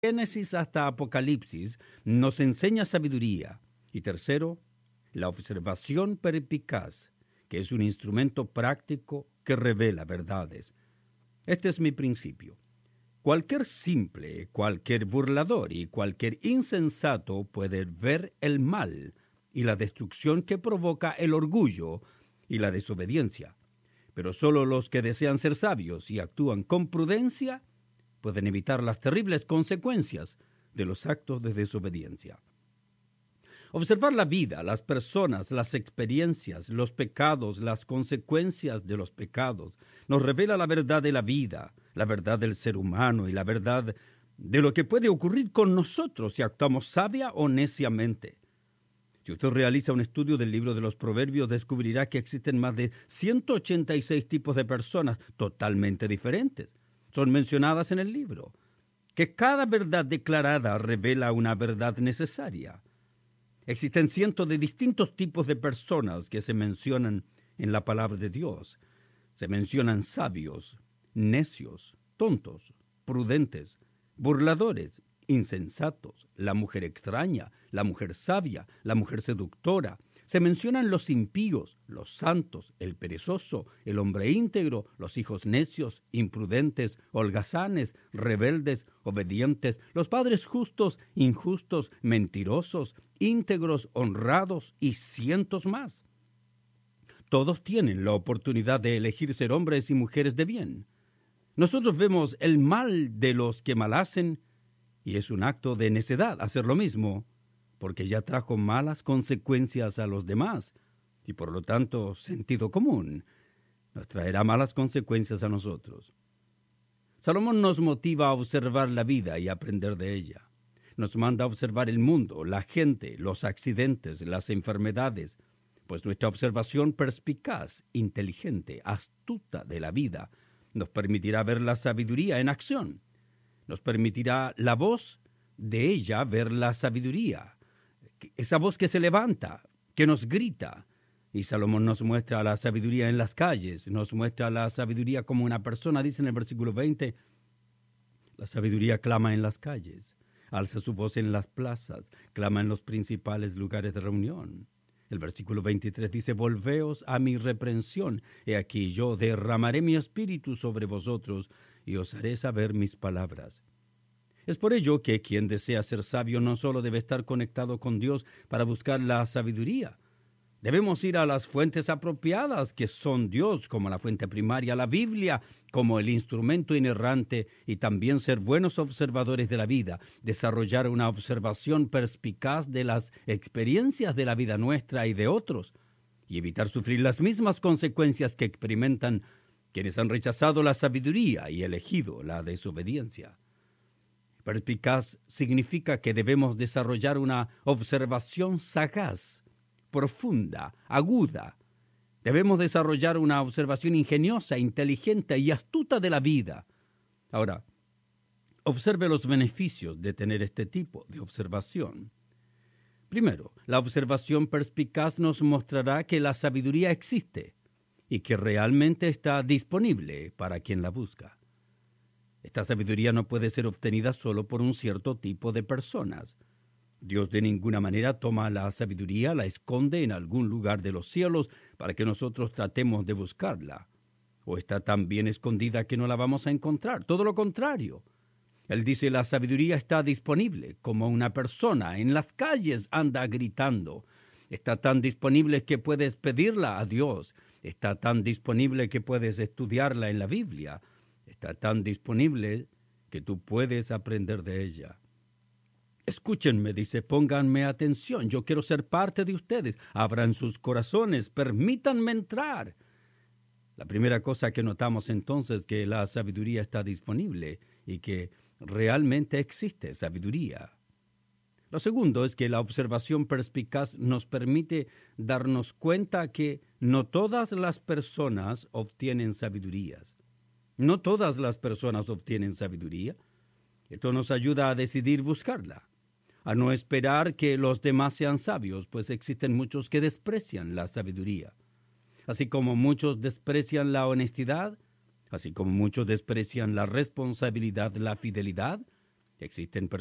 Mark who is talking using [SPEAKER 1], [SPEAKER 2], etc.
[SPEAKER 1] Génesis hasta Apocalipsis nos enseña sabiduría. Y tercero, la observación perspicaz, que es un instrumento práctico que revela verdades. Este es mi principio. Cualquier simple, cualquier burlador y cualquier insensato puede ver el mal y la destrucción que provoca el orgullo y la desobediencia. Pero solo los que desean ser sabios y actúan con prudencia pueden evitar las terribles consecuencias de los actos de desobediencia. Observar la vida, las personas, las experiencias, los pecados, las consecuencias de los pecados, nos revela la verdad de la vida, la verdad del ser humano y la verdad de lo que puede ocurrir con nosotros si actuamos sabia o neciamente. Si usted realiza un estudio del libro de los Proverbios, descubrirá que existen más de 186 tipos de personas totalmente diferentes. Son mencionadas en el libro. Que cada verdad declarada revela una verdad necesaria. Existen cientos de distintos tipos de personas que se mencionan en la palabra de Dios. Se mencionan sabios, necios, tontos, prudentes, burladores, insensatos, la mujer extraña, la mujer sabia, la mujer seductora. Se mencionan los impíos, los santos, el perezoso, el hombre íntegro, los hijos necios, imprudentes, holgazanes, rebeldes, obedientes, los padres justos, injustos, mentirosos, íntegros, honrados y cientos más. Todos tienen la oportunidad de elegir ser hombres y mujeres de bien. Nosotros vemos el mal de los que mal hacen y es un acto de necedad hacer lo mismo, porque ya trajo malas consecuencias a los demás, y por lo tanto sentido común nos traerá malas consecuencias a nosotros. Salomón nos motiva a observar la vida y aprender de ella. Nos manda a observar el mundo, la gente, los accidentes, las enfermedades, pues nuestra observación perspicaz, inteligente, astuta de la vida nos permitirá ver la sabiduría en acción. Nos permitirá la voz de ella ver la sabiduría. Esa voz que se levanta, que nos grita. Y Salomón nos muestra la sabiduría en las calles, nos muestra la sabiduría como una persona, dice en el versículo 20, la sabiduría clama en las calles, alza su voz en las plazas, clama en los principales lugares de reunión. El versículo 23 dice, volveos a mi reprensión, he aquí yo derramaré mi espíritu sobre vosotros y os haré saber mis palabras. Es por ello que quien desea ser sabio no solo debe estar conectado con Dios para buscar la sabiduría. Debemos ir a las fuentes apropiadas, que son Dios como la fuente primaria, la Biblia como el instrumento inerrante, y también ser buenos observadores de la vida, desarrollar una observación perspicaz de las experiencias de la vida nuestra y de otros, y evitar sufrir las mismas consecuencias que experimentan quienes han rechazado la sabiduría y elegido la desobediencia. Perspicaz significa que debemos desarrollar una observación sagaz, profunda, aguda. Debemos desarrollar una observación ingeniosa, inteligente y astuta de la vida. Ahora, observe los beneficios de tener este tipo de observación. Primero, la observación perspicaz nos mostrará que la sabiduría existe y que realmente está disponible para quien la busca. Esta sabiduría no puede ser obtenida solo por un cierto tipo de personas. Dios de ninguna manera toma la sabiduría, la esconde en algún lugar de los cielos para que nosotros tratemos de buscarla. O está tan bien escondida que no la vamos a encontrar. Todo lo contrario. Él dice, la sabiduría está disponible, como una persona en las calles anda gritando. Está tan disponible que puedes pedirla a Dios. Está tan disponible que puedes estudiarla en la Biblia. Está tan disponible que tú puedes aprender de ella. Escúchenme, dice, pónganme atención, yo quiero ser parte de ustedes. Abran sus corazones, permítanme entrar. La primera cosa que notamos entonces es que la sabiduría está disponible y que realmente existe sabiduría. Lo segundo es que la observación perspicaz nos permite darnos cuenta que no todas las personas obtienen sabidurías. No todas las personas obtienen sabiduría. Esto nos ayuda a decidir buscarla, a no esperar que los demás sean sabios, pues existen muchos que desprecian la sabiduría. Así como muchos desprecian la honestidad, así como muchos desprecian la responsabilidad, la fidelidad, Existen